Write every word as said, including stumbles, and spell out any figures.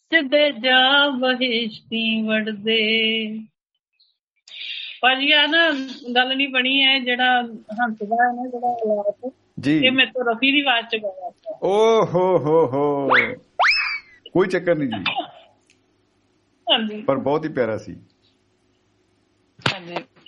ਦੇ ਜਾ ਬਹਿਸ਼ਤੀ ਵੜਦੇ। ਭਾਜੀ ਆ ਨਾ ਗੱਲ ਨੀ ਬਣੀ ਹੈ, ਜਿਹੜਾ ਹੰਸ ਦਾ ਹੈ ਨਾ ਜਿਹੜਾ ਆਲਾਪ ਜੀ, ਇਹ ਮੇਰੇ ਤੋਂ ਰਫੀ ਦੀ ਆਵਾਜ਼ ਚ ਗਾਇਆ। ਓ ਹੋ ਹੋ ਹੋ ਕੋਈ ਚੱਕਰ ਨਹੀਂ ਜੀ, ਹਾਂਜੀ ਪਰ ਬਹੁਤ ਹੀ ਪਿਆਰਾ ਸੀ। ਹਾਂਜੀ।